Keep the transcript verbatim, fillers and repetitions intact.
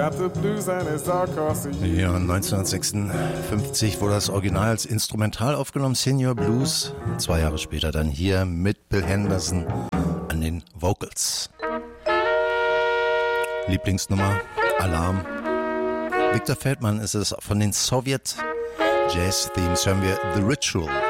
got the blues and it's all cost of you. Ja, neunzehnhundertsechsundfünfzig wurde das Original als Instrumental aufgenommen, Senior Blues. Zwei Jahre später dann hier mit Bill Henderson an den Vocals. Lieblingsnummer, Alarm. Victor Feldman ist es von den Sowjet Jazz Themes, hören wir The Ritual.